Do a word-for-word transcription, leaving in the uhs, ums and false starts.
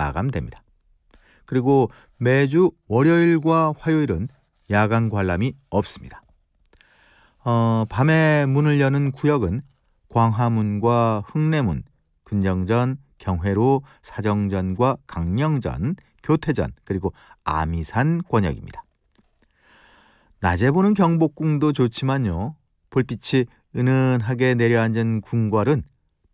마감됩니다. 그리고 매주 월요일과 화요일은 야간 관람이 없습니다. 어, 밤에 문을 여는 구역은 광화문과 흙내문, 근정전, 경회로, 사정전과 강령전, 교태전, 그리고 아미산 권역입니다. 낮에 보는 경복궁도 좋지만요, 불빛이 은은하게 내려앉은 궁궐은